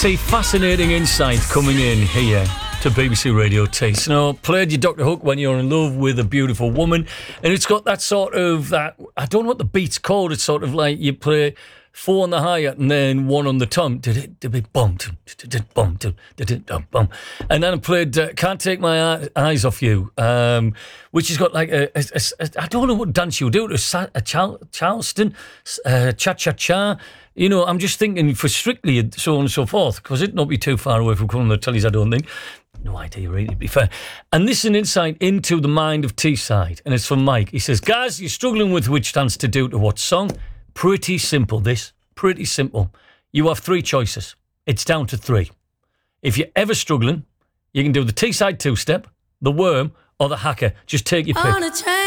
see fascinating insight coming in here to BBC Radio Taste. Now, played your Dr. Hook when you're in love with a beautiful woman, and it's got that sort of, that, I don't know what the beat's called, it's sort of like you play 4 on the hi-hat and then 1 on the tom. And then I played Can't Take My Eyes Off You, which has got like I don't know what dance you do, a Charleston, cha-cha-cha. You know, I'm just thinking for Strictly, so on and so forth, because it'd not be too far away from one of the tellies, I don't think. No idea, really, to be fair. And this is an insight into the mind of Teesside, and it's from Mike. He says, guys, you're struggling with which dance to do to what song? Pretty simple, this. Pretty simple. You have 3 choices. It's down to 3. If you're ever struggling, you can do the Teesside two-step, the Worm, or the Hacker. Just take your pick.